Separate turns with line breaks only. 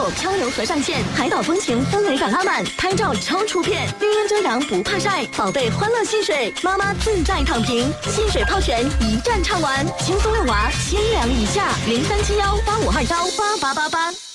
口漂流河上线，海岛风情氛围感拉满，拍照超出片，绿荫遮阳不怕晒，宝贝欢乐戏水，妈妈自在躺平，戏水泡泉一站畅玩，轻松遛娃，千两以下，037185288888。